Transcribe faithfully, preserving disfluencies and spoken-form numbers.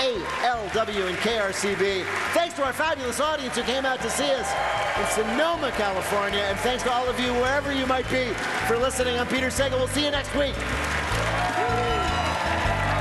A L W and K R C B. Thanks to our fabulous audience who came out to see us in Sonoma, California, and thanks to all of you, wherever you might be, for listening. I'm Peter Sagal. We'll see you next week.